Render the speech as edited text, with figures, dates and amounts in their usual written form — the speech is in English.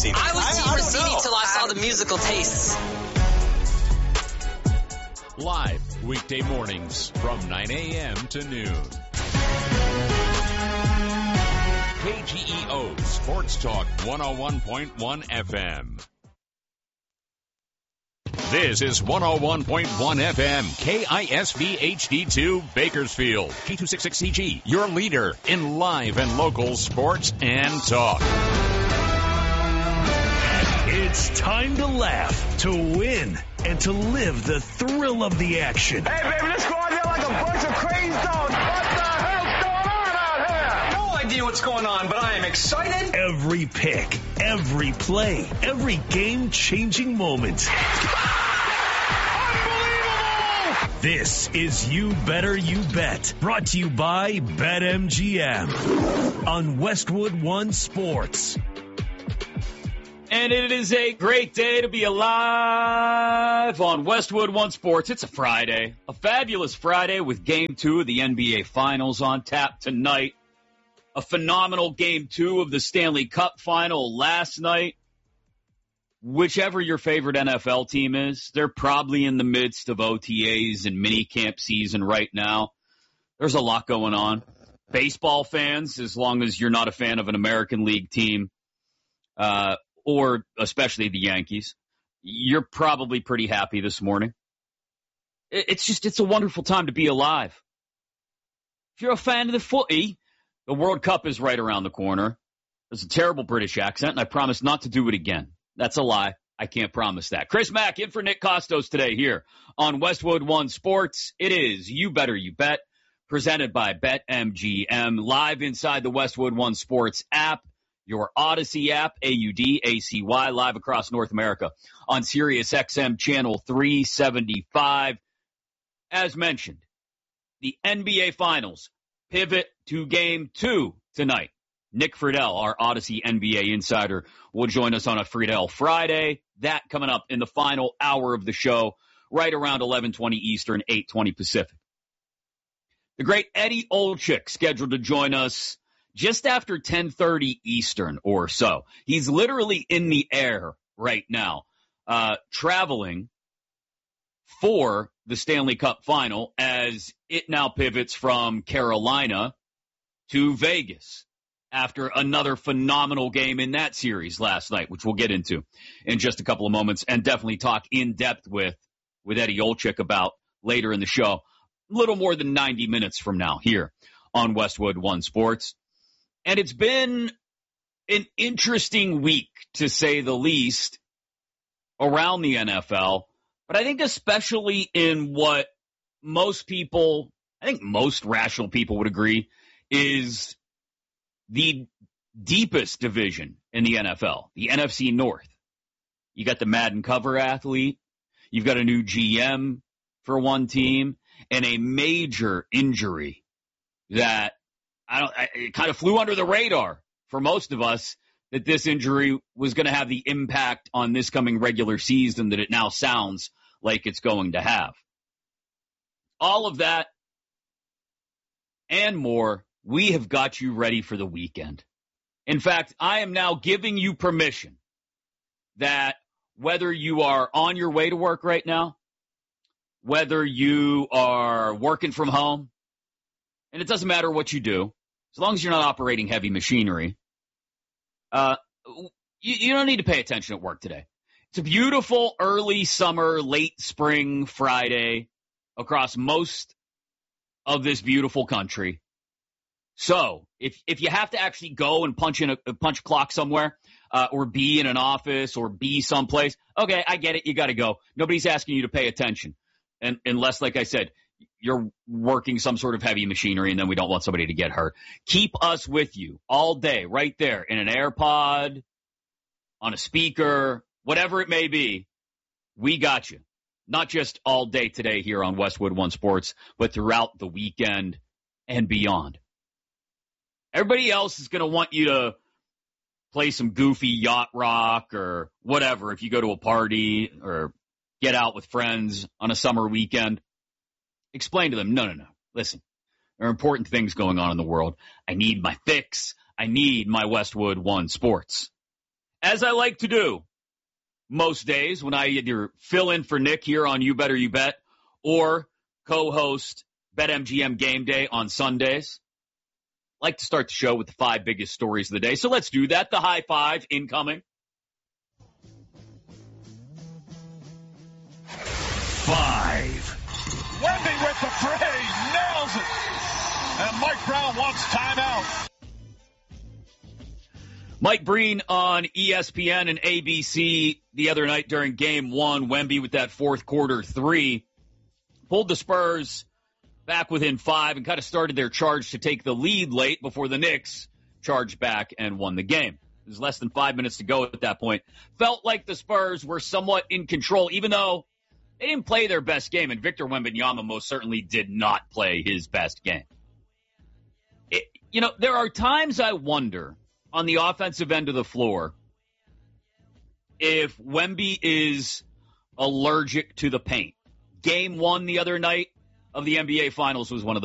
Receive it. I was Team Receive till I saw the musical Tastes. Live weekday mornings from 9 a.m. to noon. KGEO Sports Talk 101.1 FM. This is 101.1 FM, KISV HD2 Bakersfield, K266CG, your leader in live and local sports and talk. It's time to laugh, to win, and to live the thrill of the action. Hey, baby, let's go out there like a bunch of crazy dogs. What the hell's going on out here? No idea what's going on, but I am excited. Every pick, every play, every game-changing moment. This is You Better You Bet, brought to you by BetMGM on Westwood One Sports. And it is a great day to be alive on Westwood One Sports. It's a Friday, a fabulous Friday with Game 2 of the NBA Finals on tap tonight. A phenomenal Game 2 of the Stanley Cup Final last night. Whichever your favorite NFL team is, they're probably in the midst of OTAs and minicamp season right now. There's a lot going on. Baseball fans, as long as you're not a fan of an American League team, or especially the Yankees, you're probably pretty happy this morning. It's a wonderful time to be alive. If you're a fan of the footy, the World Cup is right around the corner. There's a terrible British accent, and I promise not to do it again. That's a lie. I can't promise that. Chris Mack in for Nick Costos today here on Westwood One Sports. It is You Better You Bet, presented by BetMGM, live inside the Westwood One Sports app, your Odyssey app, AUDACY, live across North America on Sirius XM Channel 375. As mentioned, the NBA Finals pivot to Game 2 tonight. Nick Friedel, our Odyssey NBA insider, will join us on a Friedel Friday. That coming up in the final hour of the show, right around 11:20 Eastern, 8:20 Pacific. The great Eddie Olczyk scheduled to join us just after 10:30 Eastern or so. He's literally in the air right now, traveling for the Stanley Cup Final as it now pivots from Carolina to Vegas, after another phenomenal game in that series last night, which we'll get into in just a couple of moments and definitely talk in depth with Eddie Olczyk about later in the show, a little more than 90 minutes from now here on Westwood One Sports. And it's been an interesting week, to say the least, around the NFL, but I think especially in what most rational people would agree is the deepest division in the NFL, the NFC North. You got the Madden cover athlete, you've got a new GM for one team, and a major injury that it kind of flew under the radar for most of us, that this injury was going to have the impact on this coming regular season that it now sounds like it's going to have. All of that and more, we have got you ready for the weekend. In fact, I am now giving you permission that whether you are on your way to work right now, whether you are working from home, and it doesn't matter what you do, as long as you're not operating heavy machinery, you don't need to pay attention at work today. It's a beautiful early summer, late spring Friday across most of this beautiful country. So if you have to actually go and punch a clock somewhere, or be in an office or be someplace, okay, I get it. You got to go. Nobody's asking you to pay attention. And unless, like I said, you're working some sort of heavy machinery and then we don't want somebody to get hurt. Keep us with you all day, right there in an AirPod, on a speaker, whatever it may be. We got you. Not just all day today here on Westwood One Sports, but throughout the weekend and beyond. Everybody else is going to want you to play some goofy yacht rock or whatever if you go to a party or get out with friends on a summer weekend. Explain to them, no. Listen, there are important things going on in the world. I need my fix. I need my Westwood One Sports. as I like to do most days when I either fill in for Nick here on You Better You Bet or co-host BetMGM Game Day on Sundays, I like to start the show with the 5 biggest stories of the day. So let's do that. The high 5 incoming. 5. Wemby with the fray, nails it. And Mike Brown wants timeout. Mike Breen on ESPN and ABC the other night during Game 1. Wemby with that fourth quarter 3 pulled the Spurs back within 5 and kind of started their charge to take the lead late before the Knicks charged back and won the game. There's less than 5 minutes to go at that point. Felt like the Spurs were somewhat in control, even though they didn't play their best game, and Victor Wembanyama most certainly did not play his best game. There are times I wonder on the offensive end of the floor if Wemby is allergic to the paint. Game 1 the other night of the NBA Finals was one of the